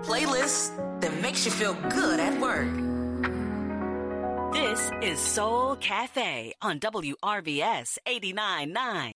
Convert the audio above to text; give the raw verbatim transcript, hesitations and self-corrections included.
Playlists that makes you feel good at work. This is Soul Cafe on W R V S eighty-nine point nine.